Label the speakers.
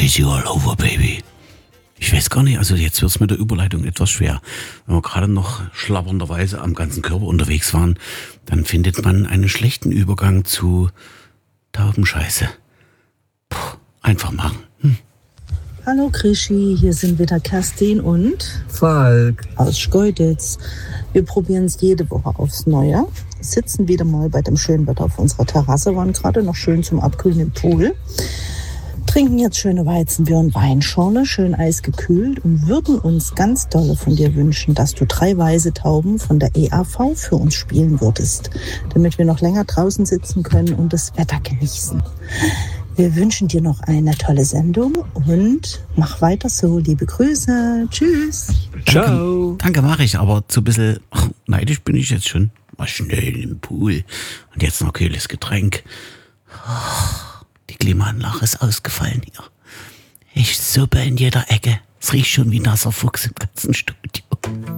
Speaker 1: Crazy all over, baby. Ich weiß gar nicht, also jetzt wird es mit der Überleitung etwas schwer. Wenn wir gerade noch schlappernderweise am ganzen Körper unterwegs waren, dann findet man einen schlechten Übergang zu Taubenscheiße. Puh, einfach machen.
Speaker 2: Hallo Krischi, hier sind wieder Kerstin und
Speaker 3: Falk
Speaker 2: aus Schkeuditz. Wir probieren es jede Woche aufs Neue. Sitzen wieder mal bei dem schönen Wetter auf unserer Terrasse, waren gerade noch schön zum Abkühlen im Pool. Trinken jetzt schöne Weizenbier und Weinschorle, schön eisgekühlt und würden uns ganz dolle von dir wünschen, dass du 3 weiße Tauben von der EAV für uns spielen würdest, damit wir noch länger draußen sitzen können und das Wetter genießen. Wir wünschen dir noch eine tolle Sendung und mach weiter so. Liebe Grüße. Tschüss.
Speaker 3: Ciao.
Speaker 1: Danke, mache ich, aber so ein bisschen neidisch bin ich jetzt schon. Mal schnell im Pool und jetzt noch kühles Getränk. Die Klimaanlage ist ausgefallen hier. Ich suppe in jeder Ecke. Es riecht schon wie nasser Fuchs im ganzen Studio.